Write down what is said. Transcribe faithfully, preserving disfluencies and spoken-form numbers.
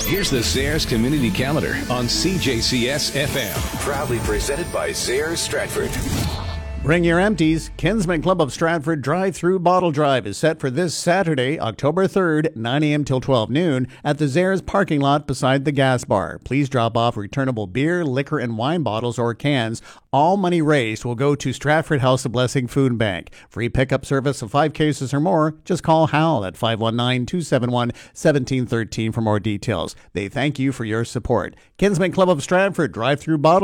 Here's the Zayres Community Calendar on C J C S F M. Proudly presented by Zayres Stratford. Bring your empties. Kinsman Club of Stratford Drive-Through Bottle Drive is set for this Saturday, October third, nine a.m. till twelve noon at the Zayres parking lot beside the gas bar. Please drop off returnable beer, liquor, and wine bottles or cans. All money raised will go to Stratford House of Blessing Food Bank. Free pickup service of five cases or more. Just call Hal at five one nine, two seven one, one seven one three for more details. They thank you for your support. Kinsman Club of Stratford Drive-Through Bottle